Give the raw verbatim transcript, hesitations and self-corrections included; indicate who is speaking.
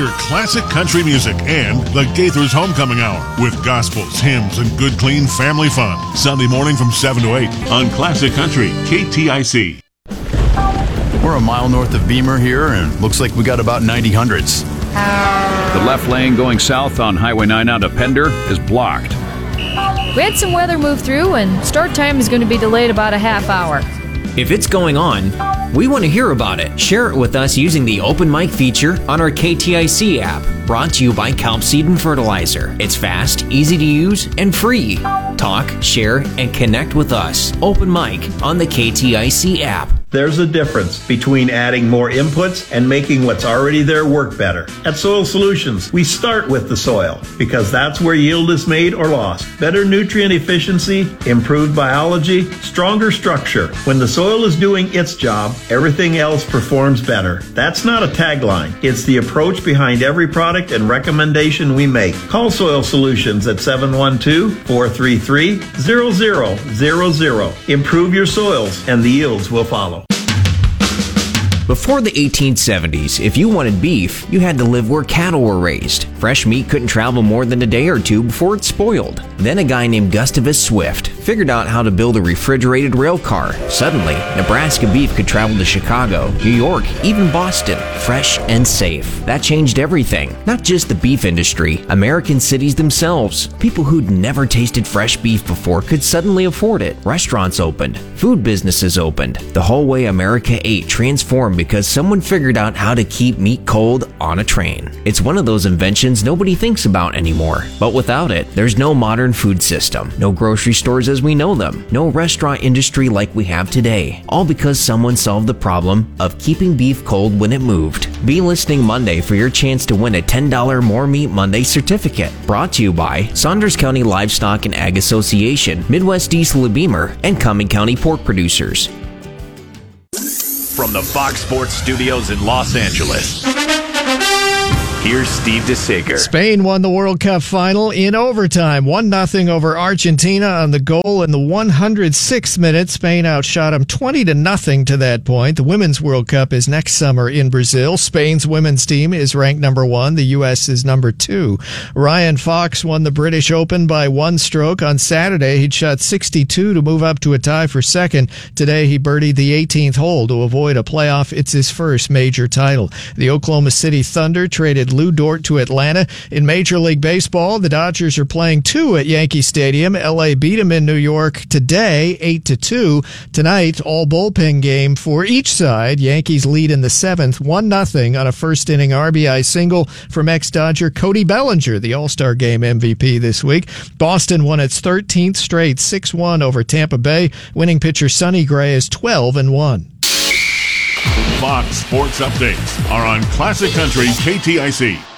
Speaker 1: feature classic country music and the Gaithers Homecoming Hour with gospels, hymns, and good, clean family fun. Sunday morning from seven to eight on Classic Country, K T I C.
Speaker 2: We're a mile north of Beamer here, and looks like we got about ninety hundreds.
Speaker 3: The left lane going south on Highway nine out of Pender is blocked.
Speaker 4: We had some weather move through, and start time is going to be delayed about a half hour.
Speaker 5: If it's going on, we want to hear about it. Share it with us using the Open Mic feature on our K T I C app. Brought to you by Kelp Seed and Fertilizer. It's fast, easy to use, and free. Talk, share, and connect with us. Open Mic on the K T I C app.
Speaker 6: There's a difference between adding more inputs and making what's already there work better. At Soil Solutions, we start with the soil because that's where yield is made or lost. Better nutrient efficiency, improved biology, stronger structure. When the soil is doing its job, everything else performs better. That's not a tagline. It's the approach behind every product and recommendation we make. Call Soil Solutions at seven one two, four three three, zero zero zero zero. Improve your soils and the yields will follow.
Speaker 5: Before the eighteen seventies, if you wanted beef, you had to live where cattle were raised. Fresh meat couldn't travel more than a day or two before it spoiled. Then a guy named Gustavus Swift figured out how to build a refrigerated rail car. Suddenly, Nebraska beef could travel to Chicago, New York, even Boston, fresh and safe. That changed everything. Not just the beef industry, American cities themselves. People who'd never tasted fresh beef before could suddenly afford it. Restaurants opened. Food businesses opened. The whole way America ate transformed because someone figured out how to keep meat cold on a train. It's one of those inventions nobody thinks about anymore. But without it, there's no modern food system, no grocery stores as we know them, no restaurant industry like we have today. All because someone solved the problem of keeping beef cold when it moved. Be listening Monday for your chance to win a ten dollars More Meat Monday certificate. Brought to you by Saunders County Livestock and Ag Association, Midwest Diesel of Beamer, and Cumming County Pork Producers.
Speaker 7: From the Fox Sports Studios in Los Angeles, here's Steve DeSager.
Speaker 8: Spain won the World Cup final in overtime, one nothing over Argentina on the goal in the one hundred sixth minute. Spain outshot them twenty to nothing to that point. The Women's World Cup is next summer in Brazil. Spain's women's team is ranked number one. The U S is number two. Ryan Fox won the British Open by one stroke. On Saturday, he'd shot sixty-two to move up to a tie for second. Today, he birdied the eighteenth hole to avoid a playoff. It's his first major title. The Oklahoma City Thunder traded Lou Dort to Atlanta. In Major League Baseball, the Dodgers are playing two at Yankee Stadium. L A beat them in New York today, eight to two. Tonight, all bullpen game for each side. Yankees lead in the seventh, one nothing on a first-inning R B I single from ex-Dodger Cody Bellinger, the All-Star Game M V P this week. Boston won its thirteenth straight, six one over Tampa Bay. Winning pitcher Sonny Gray is twelve and one.
Speaker 1: Fox Sports Updates are on Classic Country K T I C.